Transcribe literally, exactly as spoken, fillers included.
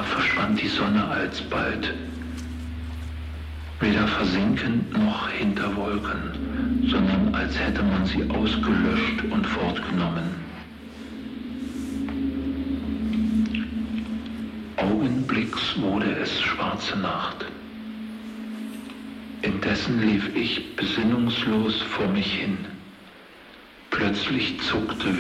verschwand die Sonne alsbald, weder versinkend noch hinter Wolken, sondern als hätte man sie ausgelöscht und fortgenommen. Augenblicks wurde es schwarze Nacht. Indessen lief ich besinnungslos vor mich hin. Plötzlich zuckte